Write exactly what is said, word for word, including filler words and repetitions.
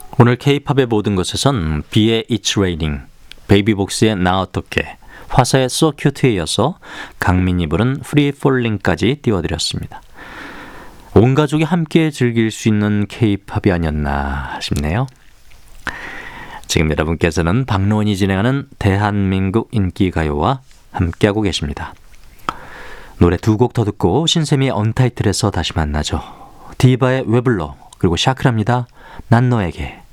오늘 K-팝의 모든 것에선 비의 It's Raining, 베이비복스의 나 어떻게, 화사의 So Cute에 이어서 강민이 부른 Free Falling까지 띄워드렸습니다. 온 가족이 함께 즐길 수 있는 K-팝이 아니었나 싶네요. 지금 여러분께서는 박노원이 진행하는 대한민국 인기가요와 함께하고 계십니다. 노래 두 곡 더 듣고 신세미의 언타이틀에서 다시 만나죠. 디바의 왜 불러, 그리고 샤크라입니다. 난 너에게.